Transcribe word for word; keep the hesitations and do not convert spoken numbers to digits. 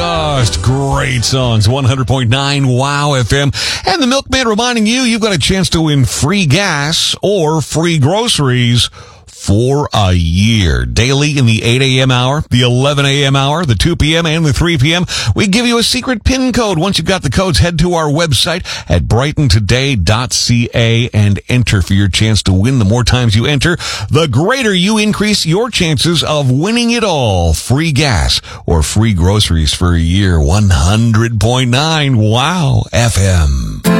Just great songs. one hundred point nine Wow F M. And the Milkman reminding you, you've got a chance to win free gas or free groceries for a year. Daily in the eight a.m. hour, the eleven a.m. hour, the two p.m. and the three p.m. We give you a secret PIN code. Once you've got the codes, head to our website at brighton today dot c a and enter for your chance to win. The more times you enter, the greater you increase your chances of winning it all. Free gas or free groceries for a year. one hundred point nine Wow F M.